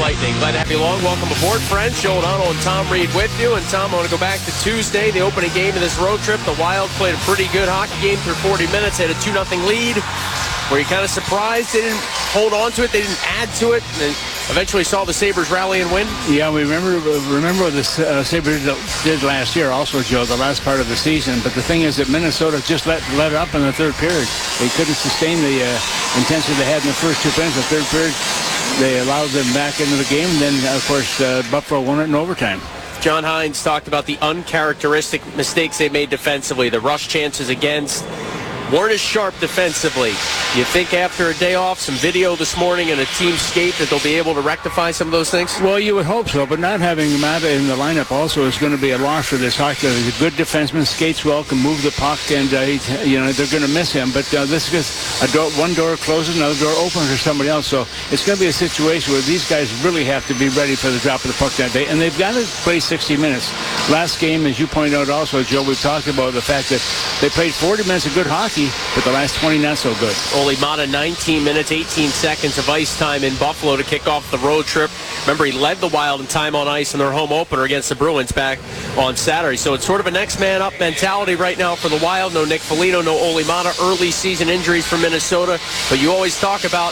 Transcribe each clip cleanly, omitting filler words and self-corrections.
Lightning. Glad to have you along. Welcome aboard, friends. Joe O'Donnell and Tom Reed with you. And Tom, I want to go back to Tuesday, the opening game of this road trip. The Wild played a pretty good hockey game through 40 minutes. They had a 2-0 lead. Were you kind of surprised they didn't hold on to it? They didn't add to it? And then eventually saw the Sabres rally and win? Yeah, we remember what the Sabres did last year also, Joe, the last part of the season. But the thing is that Minnesota just let up in the third period. They couldn't sustain the intensity they had in the first 2 minutes. The third period, they allowed them back into the game. And then, of course, Buffalo won it in overtime. John Hines talked about the uncharacteristic mistakes they made defensively, the rush chances against. Weren't as sharp defensively. You think after a day off, some video this morning and a team skate that they'll be able to rectify some of those things? Well, you would hope so, but not having Mata in the lineup also is going to be a loss for this hockey. He's a good defenseman, skates well, can move the puck, and they're going to miss him. But this is one door closes, another door opens for somebody else. So it's going to be a situation where these guys really have to be ready for the drop of the puck that day, and they've got to play 60 minutes. Last game, as you pointed out also, Joe, we've talked about the fact that they played 40 minutes of good hockey, but the last 20 not so good. Ole Mata, 19 minutes, 18 seconds of ice time in Buffalo to kick off the road trip. Remember, he led the Wild in time on ice in their home opener against the Bruins back on Saturday. So it's sort of a next man up mentality right now for the Wild. No Nick Foligno, no Ole Mata, early season injuries for Minnesota. But you always talk about,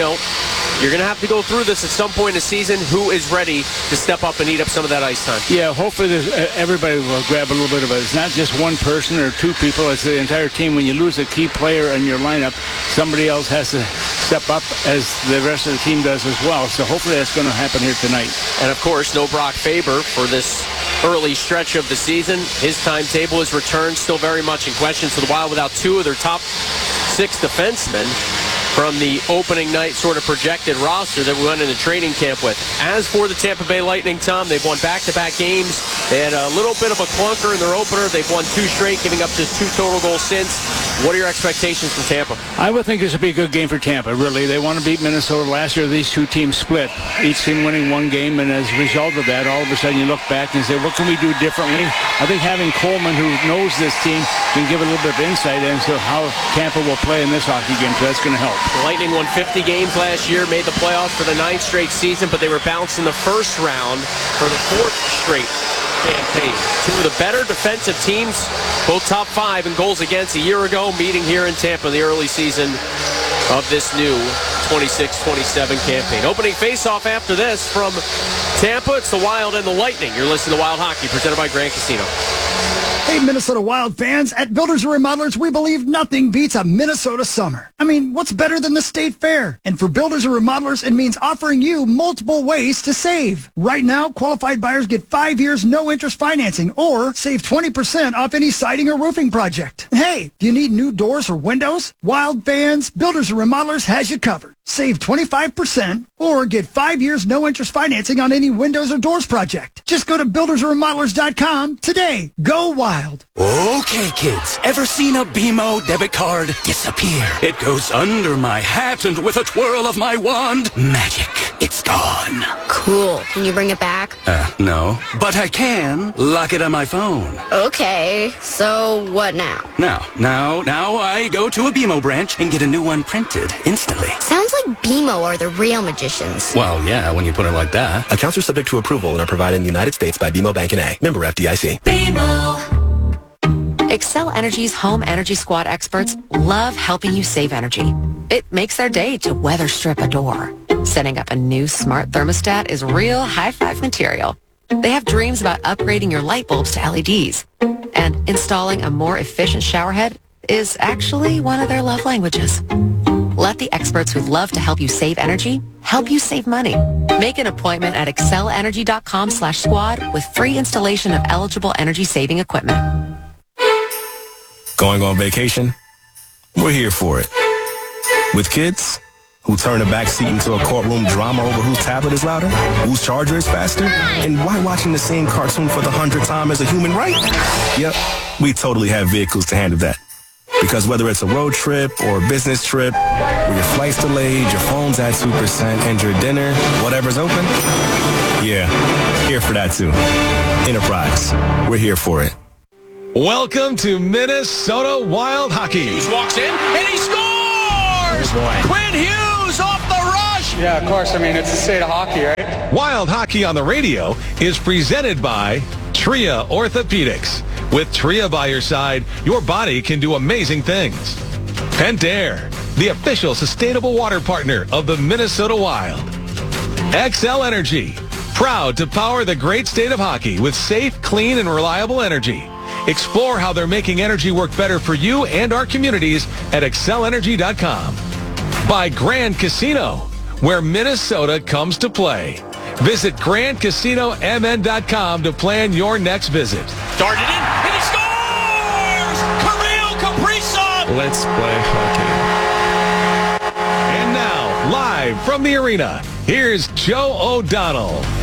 you're going to have to go through this at some point in the season. Who is ready to step up and eat up some of that ice time? Yeah, hopefully everybody will grab a little bit of it. It's not just one person or two people. It's the entire team. When you lose a key player in your lineup, somebody else has to step up as the rest of the team does as well. So hopefully that's going to happen here tonight. And, of course, no Brock Faber for this early stretch of the season. His timetable is returned, still very much in question. So the Wild without two of their top 6 defensemen from the opening night sort of projected roster that we went into training camp with. As for the Tampa Bay Lightning, Tom, they've won back-to-back games. They had a little bit of a clunker in their opener. They've won 2 straight, giving up just 2 total goals since. What are your expectations from Tampa? I would think this would be a good game for Tampa, really. They want to beat Minnesota. Last year, these two teams split, each team winning one game, and as a result of that, all of a sudden you look back and say, what can we do differently? I think having Coleman, who knows this team, can give a little bit of insight into how Tampa will play in this hockey game, so that's going to help. The Lightning won 50 games last year, made the playoffs for the 9th straight season, but they were bounced in the first round for the 4th straight campaign. 2 of the better defensive teams, both top 5 in goals against a year ago, meeting here in Tampa in the early season of this new 26-27 campaign. Opening face-off after this from Tampa, it's the Wild and the Lightning. You're listening to Wild Hockey, presented by Grand Casino. Hey, Minnesota Wild fans, at Builders and Remodelers, we believe nothing beats a Minnesota summer. I mean, what's better than the State Fair? And for Builders and Remodelers, it means offering you multiple ways to save. Right now, qualified buyers get 5 years no-interest financing or save 20% off any siding or roofing project. Hey, do you need new doors or windows? Wild fans, Builders and Remodelers has you covered. Save 25% or get 5 years no-interest financing on any windows or doors project. Just go to buildersandremodelers.com today. Go Wild. Okay, kids. Ever seen a BMO debit card disappear? It goes under my hat and with a twirl of my wand, magic. It's gone. Cool. Can you bring it back? No. But I can lock it on my phone. Okay. So what now? Now I go to a BMO branch and get a new one printed instantly. Sounds like BMO are the real magicians. Well, yeah, when you put it like that. Accounts are subject to approval and are provided in the United States by BMO Bank N.A. Member FDIC. BMO. Xcel Energy's Home Energy Squad experts love helping you save energy. It makes their day to weather strip a door. Setting up a new smart thermostat is real high-five material. They have dreams about upgrading your light bulbs to LEDs. And installing a more efficient showerhead is actually one of their love languages. Let the experts who love to help you save energy help you save money. Make an appointment at excelenergy.com/squad with free installation of eligible energy-saving equipment. Going on vacation? We're here for it. With kids who turn the back seat into a courtroom drama over whose tablet is louder, whose charger is faster, and why watching the same cartoon for the 100th time is a human right? Yep, we totally have vehicles to handle that. Because whether it's a road trip or a business trip, where your flight's delayed, your phone's at 2%, and your dinner, whatever's open, yeah, here for that too. Enterprise, we're here for it. Welcome to Minnesota Wild Hockey. Hughes walks in, and he scores! Oh boy. Quinn Hughes off the rush, Yeah, of course. I mean, it's the state of hockey, right? Wild Hockey on the Radio is presented by Tria Orthopedics. With Tria by your side, your body can do amazing things. Pentair, the official sustainable water partner of the Minnesota Wild. XL Energy, proud to power the great state of hockey with safe, clean, and reliable energy. Explore how they're making energy work better for you and our communities at XLEnergy.com. By Grand Casino, where Minnesota comes to play. Visit GrandCasinoMN.com to plan your next visit. Darted in, and he scores! Kirill Kaprizov! Let's play hockey. And now, live from the arena, here's Joe O'Donnell.